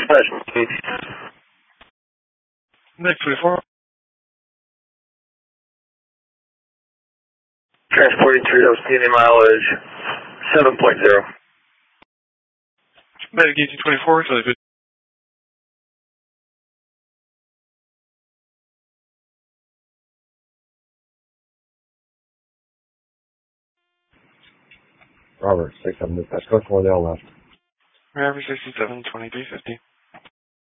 Next 24. Transporting 30 mileage 7.0. Medic ET 24, so good. Robert, 6-7 dispatch, code 4, they all left. Average 67, 2350.